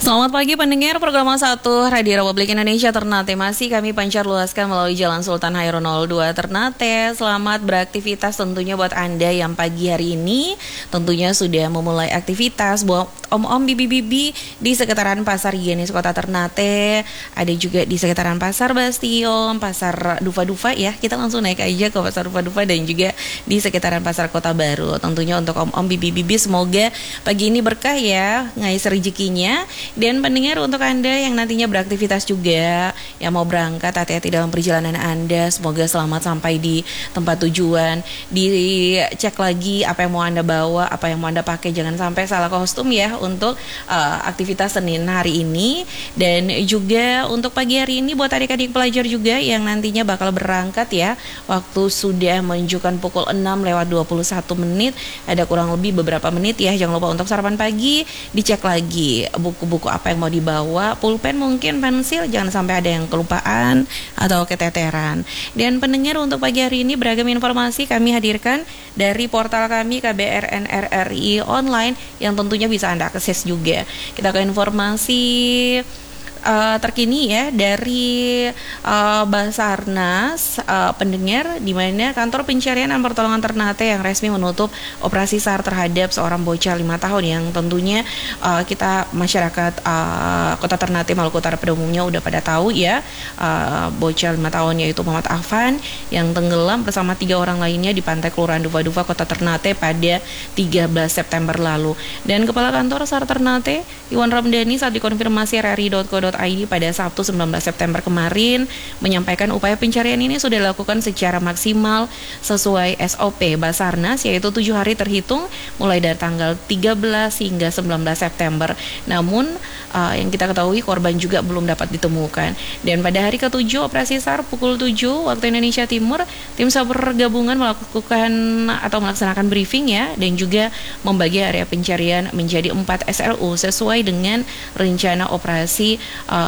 Selamat pagi pendengar program 1 Radio Republik Indonesia Ternate. Masih kami pancar luaskan melalui Jalan Sultan Hairunol 2 Ternate. Selamat beraktivitas tentunya buat Anda yang pagi hari ini tentunya sudah memulai aktivitas buat om-om bibi-bibi di sekitaran Pasar Higienis Kota Ternate. Ada juga di sekitaran Pasar Bastion, Pasar Dufa-Dufa ya. Kita langsung naik aja ke Pasar Dufa-Dufa dan juga di sekitaran Pasar Kota Baru. Tentunya untuk om-om bibi-bibi semoga pagi ini berkah ya, ngais rezekinya. Dan pendengar untuk Anda yang nantinya beraktivitas juga, yang mau berangkat, hati-hati dalam perjalanan Anda. Semoga selamat sampai di tempat tujuan. Dicek lagi apa yang mau Anda bawa, apa yang mau Anda pakai. Jangan sampai salah kostum ya untuk aktivitas Senin hari ini. Dan juga untuk pagi hari ini buat adik-adik pelajar juga yang nantinya bakal berangkat ya. Waktu sudah menunjukkan pukul 6:21. Ada kurang lebih beberapa menit ya. Jangan lupa untuk sarapan pagi, dicek lagi buku-buku apa yang mau dibawa, pulpen mungkin, pensil, jangan sampai ada yang kelupaan atau keteteran. Dan pendengar untuk pagi hari ini beragam informasi kami hadirkan dari portal kami KBRN RRI online yang tentunya bisa Anda akses juga. Kita ke informasi terkini ya dari Basarnas pendengar, di mana kantor pencarian dan pertolongan Ternate yang resmi menutup operasi SAR terhadap seorang bocah 5 tahun yang tentunya kita masyarakat Kota Ternate Maluku Utara pada umumnya udah pada tahu ya, bocah 5 tahun yaitu Muhammad Afan yang tenggelam bersama 3 orang lainnya di pantai Kelurahan Dufa-Dufa Kota Ternate pada 13 September lalu. Dan Kepala Kantor SAR Ternate Iwan Ramdhani saat dikonfirmasi RRI.co.id pada Sabtu 19 September kemarin menyampaikan upaya pencarian ini sudah dilakukan secara maksimal sesuai SOP Basarnas, yaitu 7 hari terhitung mulai dari tanggal 13 hingga 19 September. Namun yang kita ketahui korban juga belum dapat ditemukan. Dan pada hari ke-7 operasi SAR pukul 7 waktu Indonesia Timur, tim SAR gabungan melakukan atau melaksanakan briefing ya, dan juga membagi area pencarian menjadi 4 SLU sesuai dengan rencana operasi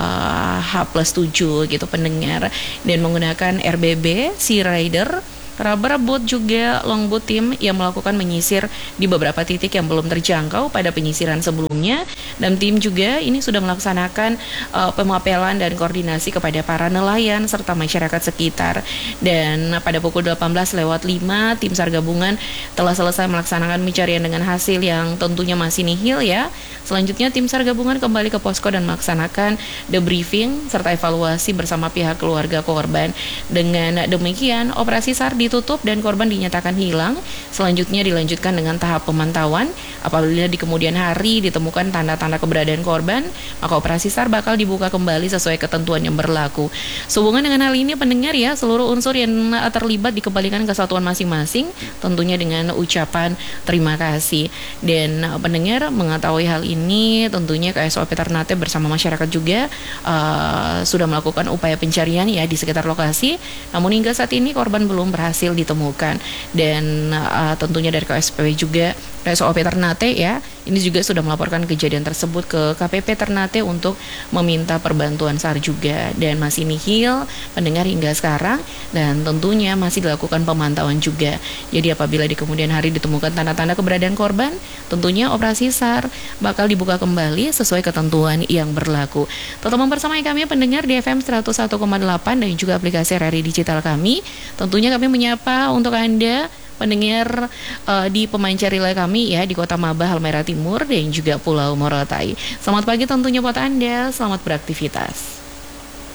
H+7 gitu pendengar, dan menggunakan RBB, Sea Rider, rubber boat juga longboat tim yang melakukan menyisir di beberapa titik yang belum terjangkau pada penyisiran sebelumnya. Dan tim juga ini sudah melaksanakan pemapelan dan koordinasi kepada para nelayan serta masyarakat sekitar. Dan pada pukul 18:05 tim SAR gabungan telah selesai melaksanakan pencarian dengan hasil yang tentunya masih nihil ya. Selanjutnya tim SAR gabungan kembali ke posko dan melaksanakan debriefing serta evaluasi bersama pihak keluarga korban. Dengan demikian operasi SAR ditutup dan korban dinyatakan hilang. Selanjutnya dilanjutkan dengan tahap pemantauan. Apabila di kemudian hari ditemukan tanda-tanda keberadaan korban, maka operasi SAR bakal dibuka kembali sesuai ketentuan yang berlaku. Sehubungan dengan hal ini pendengar ya, seluruh unsur yang terlibat dikembalikan ke satuan masing-masing, tentunya dengan ucapan terima kasih. Dan pendengar mengetahui hal ini, tentunya KSOP Ternate bersama masyarakat juga sudah melakukan upaya pencarian ya di sekitar lokasi. Namun hingga saat ini korban belum berhasil ditemukan. Dan tentunya dari KSPW juga, KSOP Ternate ya, ini juga sudah melaporkan kejadian tersebut ke KPP Ternate untuk meminta perbantuan SAR juga. Dan masih nihil pendengar hingga sekarang, dan tentunya masih dilakukan pemantauan juga. Jadi apabila di kemudian hari ditemukan tanda-tanda keberadaan korban, tentunya operasi SAR bakal dibuka kembali sesuai ketentuan yang berlaku. Tetap mempersamai kami pendengar di FM 101,8 dan juga aplikasi RRI Digital kami. Tentunya kami menyapa untuk Anda pendengar di pemancar relay kami ya di Kota Maba, Halmahera Timur dan juga Pulau Morotai. Selamat pagi tentunya buat Anda, selamat beraktivitas.